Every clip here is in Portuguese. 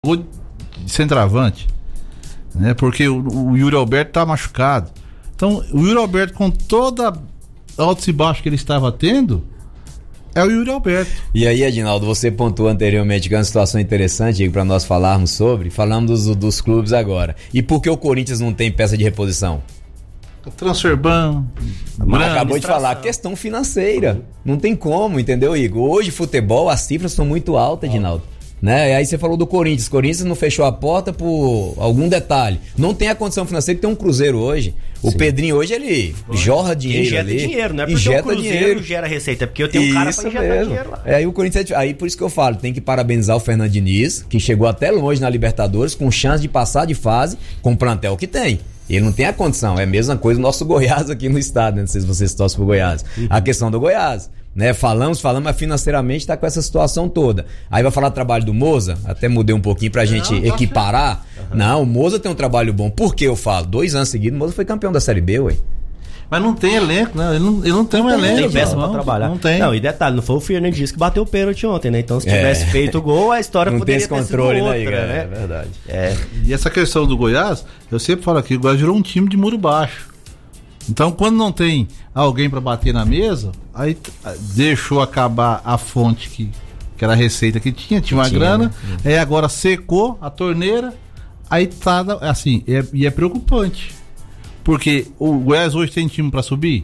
de centroavante, né? Porque o Yuri Alberto tá machucado. Então, o Yuri Alberto, com toda altos e baixos que ele estava tendo, é o Yuri Alberto. E aí, Edinaldo, você pontuou anteriormente que é uma situação interessante para nós falarmos sobre. Falamos dos clubes agora. E por que o Corinthians não tem peça de reposição? Transferban. Acabou de falar, questão financeira. Não tem como, entendeu, Igor? Hoje, futebol, as cifras são muito altas, Edinaldo. Né? E aí você falou do Corinthians. O Corinthians não fechou a porta por algum detalhe. Não tem a condição financeira que tem um Cruzeiro hoje. O Sim. Pedrinho hoje, ele jorra dinheiro injeta ali. Dinheiro, não é porque o Cruzeiro gera receita, é porque eu tenho um cara pra injetar dinheiro lá. Aí o Corinthians, aí por isso que eu falo, tem que parabenizar o Fernando Diniz, que chegou até longe na Libertadores, com chance de passar de fase, com o plantel que tem. Ele não tem a condição, é a mesma coisa do nosso Goiás aqui no estado, né? Não sei se vocês torcem pro Goiás. A questão do Goiás, né? Falamos, mas financeiramente tá com essa situação toda. Aí vai falar do trabalho do Moza, até mudei um pouquinho pra gente equiparar. Não, o Moza tem um trabalho bom. Por que eu falo? 2 anos seguidos, o Moza foi campeão da Série B, ué. Mas não tem elenco, né? Ele não tem um elenco. Não tem peça pra trabalhar. Não tem. Não, e detalhe, não foi o Fernandes que bateu o pênalti ontem, né? Então se tivesse feito o gol, a história não poderia ter esse controle, ter sido outra, né? É verdade. E essa questão do Goiás, eu sempre falo aqui, o Goiás virou um time de muro baixo. Então, quando não tem alguém pra bater na mesa, aí deixou acabar a fonte que era a receita que tinha uma grana, aí agora secou a torneira, aí tá assim, e é preocupante. Porque o Goiás hoje tem time pra subir?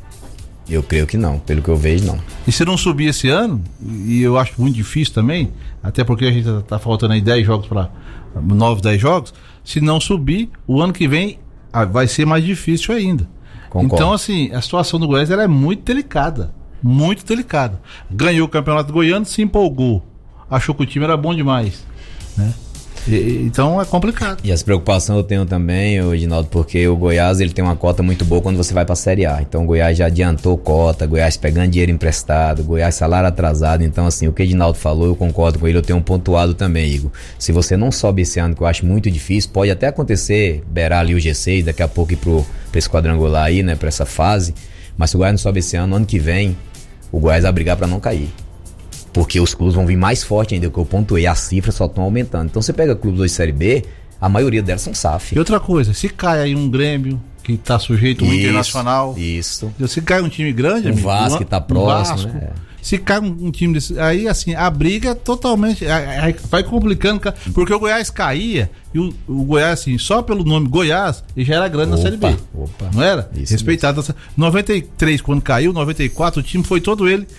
Eu creio que não, pelo que eu vejo, não. E se não subir esse ano, e eu acho muito difícil também, até porque a gente tá faltando aí 10 jogos para 9, 10 jogos, se não subir, o ano que vem vai ser mais difícil ainda. Concordo. Então, assim, a situação do Goiás ela é muito delicada. Muito delicada. Ganhou o Campeonato Goiano, se empolgou. Achou que o time era bom demais, né? Então é complicado. E essa preocupação eu tenho também, Edinaldo, porque o Goiás ele tem uma cota muito boa quando você vai pra Série A. Então o Goiás já adiantou cota, Goiás pegando dinheiro emprestado, Goiás salário atrasado. Então assim, o que o Edinaldo falou, eu concordo com ele, eu tenho um pontuado também, Igor. Se você não sobe esse ano, que eu acho muito difícil, pode até acontecer, beirar ali o G6, daqui a pouco ir pra esse quadrangular aí, né, pra essa fase. Mas se o Goiás não sobe esse ano que vem, o Goiás vai brigar pra não cair. Porque os clubes vão vir mais forte ainda, que eu pontuei, as cifras só estão aumentando. Então você pega clubes hoje Série B, a maioria delas são SAF. E outra coisa, se cai aí um Grêmio que tá sujeito ao Internacional. Isso. Se cai um time grande, o Vasco que tá próximo, Vasco, né? Se cai um time desse, aí assim, a briga é totalmente, vai complicando, porque o Goiás caía, e o Goiás assim, só pelo nome Goiás, ele já era grande na Série B. Não era? Isso respeitado. 93 quando caiu, 94 o time foi todo ele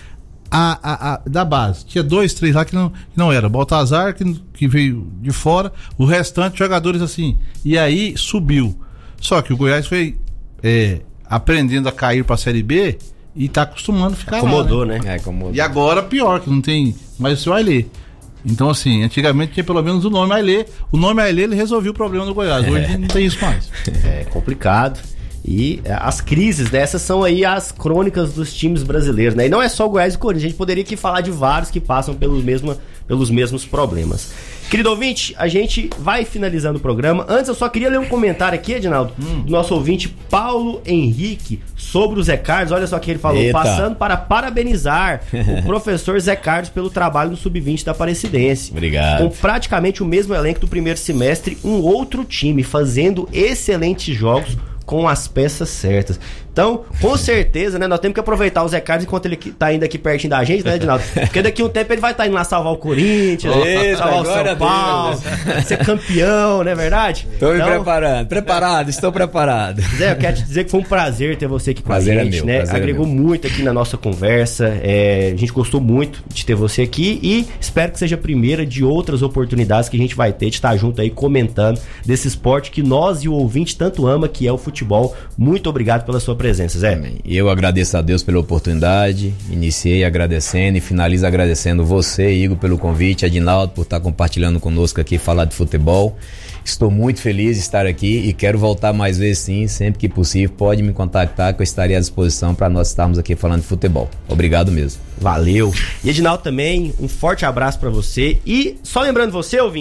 da base. Tinha 2, 3 lá que não era. Baltazar, que veio de fora, o restante jogadores assim. E aí subiu. Só que o Goiás foi aprendendo a cair pra Série B e tá acostumando a ficar acomodou, lá, né? Acomodou. E agora pior, que não tem mais o seu Ailê. Então assim, antigamente tinha pelo menos o nome Ailê. O nome Ailê, ele resolveu o problema do Goiás. Hoje não tem isso mais. É complicado. E as crises dessas são aí as crônicas dos times brasileiros, né? E não é só o Goiás e o Corinthians, a gente poderia aqui falar de vários que passam pelos mesmos problemas. Querido ouvinte, a gente vai finalizando o programa. Antes eu só queria ler um comentário aqui, Edinaldo, do nosso ouvinte Paulo Henrique, sobre o Zé Carlos. Olha só o que ele falou: passando para parabenizar o professor Zé Carlos pelo trabalho no Sub-20 da Aparecidense. Obrigado. Com praticamente o mesmo elenco do primeiro semestre, um outro time fazendo excelentes jogos com as peças certas. Então, com certeza, né, nós temos que aproveitar o Zé Carlos enquanto ele tá ainda aqui pertinho da gente, né, Edinaldo? Porque daqui a um tempo ele vai estar indo lá salvar o Corinthians, salvar o São Paulo, ser campeão, não é verdade? Estou me preparado. Estou preparado. Zé, eu quero te dizer que foi um prazer ter você aqui com a gente, é meu, né? Agregou muito aqui na nossa conversa, a gente gostou muito de ter você aqui e espero que seja a primeira de outras oportunidades que a gente vai ter de estar junto aí comentando desse esporte que nós e o ouvinte tanto ama, que é o futebol. Muito obrigado pela sua presença, Zé. Eu agradeço a Deus pela oportunidade, iniciei agradecendo e finalizo agradecendo você, Igor, pelo convite, Edinaldo, por estar compartilhando conosco aqui, falar de futebol. Estou muito feliz de estar aqui e quero voltar mais vezes sim, sempre que possível, pode me contactar que eu estarei à disposição para nós estarmos aqui falando de futebol. Obrigado mesmo. Valeu. E Edinaldo também, um forte abraço para você e só lembrando você, ouvinte,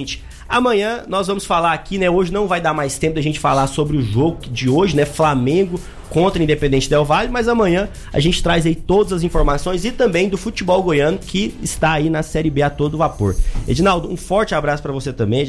Amanhã nós vamos falar aqui, né? Hoje não vai dar mais tempo da gente falar sobre o jogo de hoje, né? Flamengo contra Independente Del Valle, mas amanhã a gente traz aí todas as informações e também do futebol goiano que está aí na Série B a todo vapor. Edinaldo, um forte abraço para você também.